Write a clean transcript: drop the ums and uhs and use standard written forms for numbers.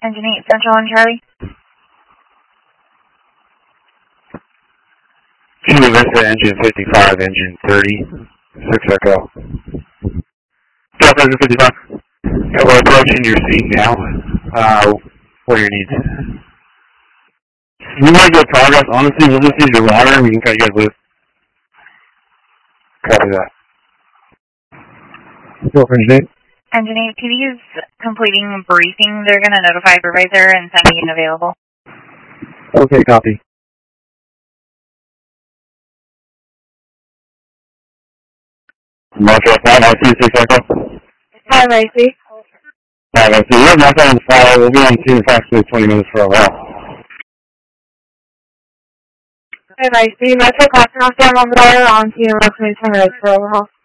Engine 8 Central on Charlie. Chula Vista, engine 55, engine 30, 6 Echo. Delta engine 55. Yeah, we're approaching your seat now. What are your needs? We might get progress. Honestly, we'll just use your water and we can cut you guys loose. Copy that. Go for engine 8. Engine 8 PD is completing briefing. They're going to notify supervisor and send you available. Okay, copy. Marshall 5IC 6 Echo. 5IC. 5IC. We have nothing on the file. We'll be on scene in approximately 20 minutes for a while. 5IC. Metro Crossing off down on the dollar on scene in approximately 10 minutes for overhaul.